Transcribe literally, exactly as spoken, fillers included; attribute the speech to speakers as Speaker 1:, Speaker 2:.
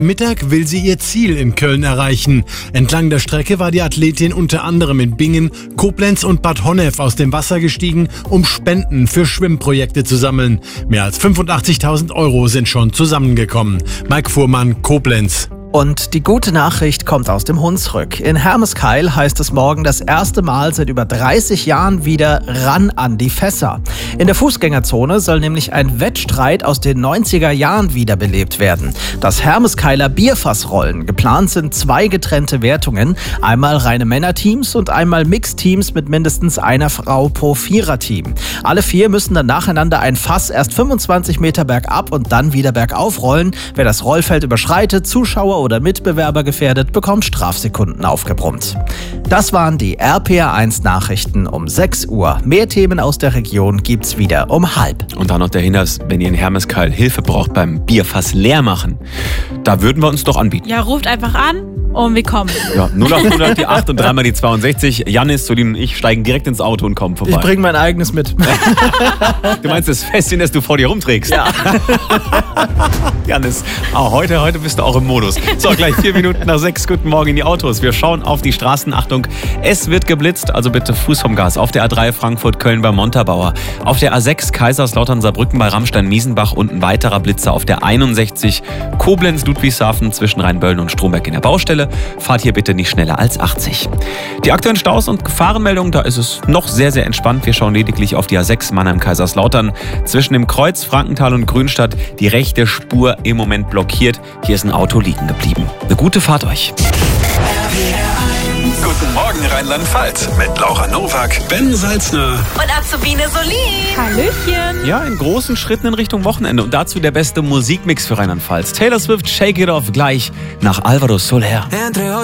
Speaker 1: Mittag will sie ihr Ziel in Köln erreichen. Entlang der Strecke war die Athletin unter anderem in Bingen, Koblenz und Bad Honnef aus dem Wasser gestiegen, um Spenden für Schwimmprojekte zu sammeln. Mehr als fünfundachtzigtausend Euro sind schon zusammengekommen. Mike Fuhrmann, Koblenz.
Speaker 2: Und die gute Nachricht kommt aus dem Hunsrück. In Hermeskeil heißt es morgen das erste Mal seit über dreißig Jahren wieder ran an die Fässer. In der Fußgängerzone soll nämlich ein Wettstreit aus den neunziger Jahren wiederbelebt werden. Das Hermeskeiler Bierfassrollen. Geplant sind zwei getrennte Wertungen. Einmal reine Männerteams und einmal Mixteams mit mindestens einer Frau pro Viererteam. Alle vier müssen dann nacheinander ein Fass erst fünfundzwanzig Meter bergab und dann wieder bergauf rollen. Wer das Rollfeld überschreitet, Zuschauer oder Mitbewerber gefährdet, bekommt Strafsekunden aufgebrummt. Das waren die R P R eins Nachrichten um sechs Uhr. Mehr Themen aus der Region gibt's wieder um halb.
Speaker 3: Und dann noch der Hinweis, wenn ihr in Hermeskeil Hilfe braucht beim Bierfass leer machen, da würden wir uns doch anbieten.
Speaker 4: Ja, ruft einfach an und wir kommen.
Speaker 3: Ja, null acht hundert die acht und dreimal die zweiundsechzig. Janis, Solin und ich steigen direkt ins Auto und kommen vorbei.
Speaker 2: Ich bringe mein eigenes mit.
Speaker 3: Du meinst das Fässchen, das du vor dir rumträgst?
Speaker 2: Ja.
Speaker 3: Janis, oh, heute, heute bist du auch im Modus. So, gleich vier Minuten nach sechs. Guten Morgen in die Autos. Wir schauen auf die Straßen. Achtung, es wird geblitzt, also bitte Fuß vom Gas. Auf der A drei Frankfurt-Köln bei Montabaur. Auf der A sechs Kaiserslautern-Saarbrücken bei Rammstein-Miesenbach und ein weiterer Blitzer auf der einundsechzig Koblenz-Ludwigshafen zwischen Rheinböllen und Stromberg in der Baustelle. Fahrt hier bitte nicht schneller als achtzig. Die aktuellen Staus und Gefahrenmeldungen, da ist es noch sehr, sehr entspannt. Wir schauen lediglich auf die A sechs Mannheim-Kaiserslautern. Zwischen dem Kreuz Frankenthal und Grünstadt die rechte Spur im Moment blockiert. Hier ist ein Auto liegen geblieben. Eine gute Fahrt euch.
Speaker 5: Guten Morgen Rheinland-Pfalz mit Laura Nowak, Ben Salzner
Speaker 4: Und Azubine Solin. Hallöchen.
Speaker 3: Ja, in großen Schritten in Richtung Wochenende. Und dazu der beste Musikmix für Rheinland-Pfalz. Taylor Swift, Shake It Off, gleich nach Álvaro Soler.